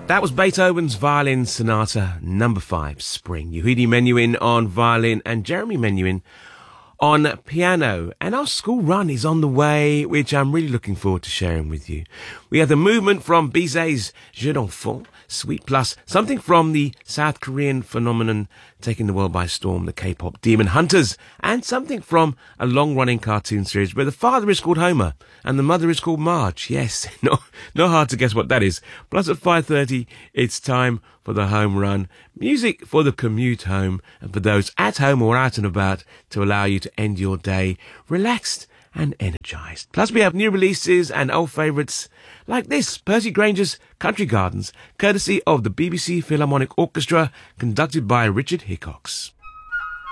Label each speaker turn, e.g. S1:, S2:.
S1: That was Beethoven's Violin Sonata Number 5, Spring. Yehudi Menuhin on violin and Jeremy Menuhin on piano. And our school run is on the way, which I'm really looking forward to sharing with you. We have the movement from Bizet's Jeux d'Enfants, Sweet Plus, something from the South Korean phenomenon taking the world by storm, the K-pop Demon Hunters, and something from a long-running cartoon series where the father is called Homer and the mother is called Marge. Yes, not hard to guess what that is. Plus at 5:30, it's time for the home run. Music for the commute home and for those at home or out and about to allow you to end your day relaxed and energized. Plus we have new releases and old favourites like this, Percy Granger's Country Gardens, courtesy of the BBC Philharmonic Orchestra, conducted by Richard Hickox.